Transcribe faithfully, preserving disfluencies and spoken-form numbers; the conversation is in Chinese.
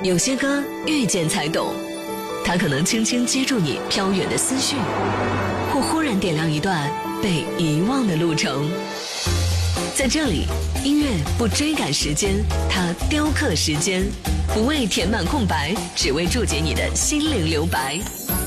有些歌遇见才懂，它可能轻轻接住你飘远的思绪，或忽然点亮一段被遗忘的路程。在这里，音乐不追赶时间，它雕刻时间，不为填满空白，只为注解你的心灵留白。